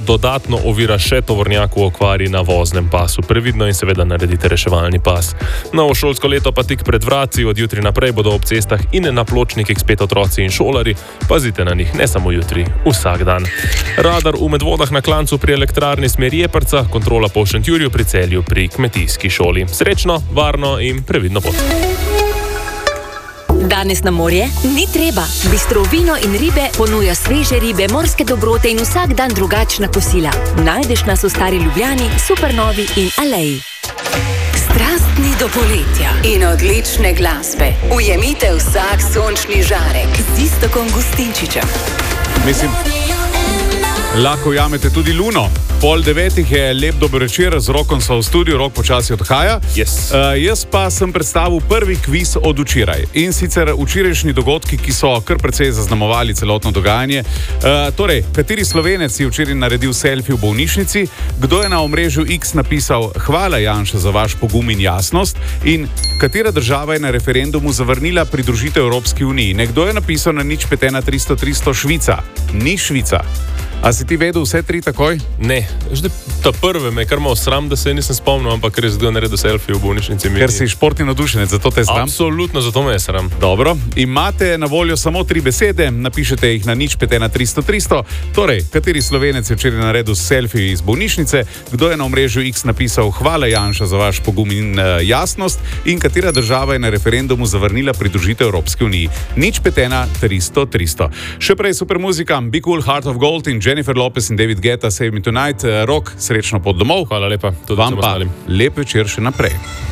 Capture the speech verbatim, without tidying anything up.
dodatno ovira še tovornjak v okvari na voznem pasu. Previdno in seveda naredite reševalni pas. Novo šolsko leto pa tik pred vrati, od jutri naprej bodo ob cestah in na pločnikih spet otroci in šolari. Pazite na njih, ne samo jutri, vsak dan. Radar v Medvodah na Klancu pri elektrarni smeri Jeprca, kontrola po Šentjurju pri Celju pri kmetijski šoli. Srečno, varno in previdno pot. Danes na morje ni treba. Bistro vino in ribe ponuja sveže ribe, morske dobrote in vsak dan drugačna kosila. Najdeš nas v Stari Ljubljani, Supernovi in Aleji. Strastni do poletja in odlične glasbe. Ujemite vsak sončni žarek z Iztokom Gustinčičem. Mislim, lahko ujamete tudi luno. Pol devetih je lep dober večer, z Rokom so v studiu, Rok počasi odhaja. Yes. Uh, jaz pa sem predstavil prvi kviz od včeraj. In sicer včerajšnji dogodki, ki so kar precej zaznamovali celotno dogajanje. Uh, torej, kateri Slovenec je včeraj naredil selfie v bolnišnici, kdo je na omrežju X napisal hvala Janša za vaš pogum in jasnost in katera država je na referendumu zavrnila pridružitev Evropski uniji. Nekdo je napisal na nič pet ena tristo tristo Švica. Ni Švica. A si ti vedel vse tri takoj? Ne, že ta prve me je kar malo sram, da se nisem spomnil, ampak res kdo je naredil selfie v bolnišnici. Ker si športni navdušenec, zato te je sram? Absolutno, zato me je sram. Dobro, imate na voljo samo tri besede, napišete jih na nič pet ena tristo tristo. Torej, kateri Slovenec je včeraj naredil selfie iz bolnišnice, kdo je na omrežju X napisal hvala Janša za vaš pogum in uh, jasnost in katera država je na referendumu zavrnila pridružitev Evropski uniji. nič pet ena tristo tristo. Še prej super muzika, Be Cool, Heart of Gold in Jennifer Lopez in David Guetta, Save Me Tonight. Rok, srečno pot domov. Hvala lepa. Vam pa lep večer še naprej.